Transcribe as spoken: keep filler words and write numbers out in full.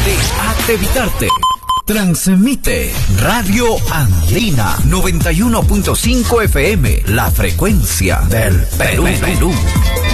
de Activitarte. Transmite Radio Andina noventa y uno punto cinco F M, la frecuencia del Perú. Perú.